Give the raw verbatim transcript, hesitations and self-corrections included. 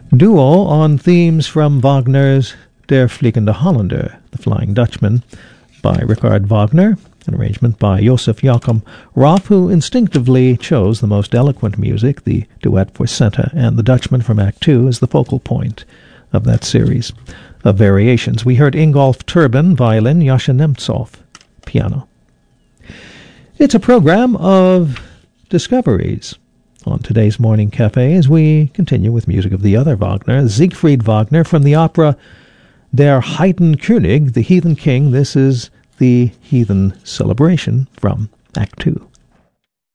Duo on themes from Wagner's Der Fliegende Holländer, The Flying Dutchman, by Richard Wagner, an arrangement by Joseph Joachim Raff, who instinctively chose the most eloquent music, the duet for Senta and the Dutchman from Act Two, as the focal point of that series of variations. We heard Ingolf Turbin, violin, Yasha Nemtsov, piano. It's a program of discoveries on today's Morning Cafe as we continue with music of the other Wagner, Siegfried Wagner, from the opera Der Heidenkönig, The Heathen King. This is the Heathen Celebration from Act Two.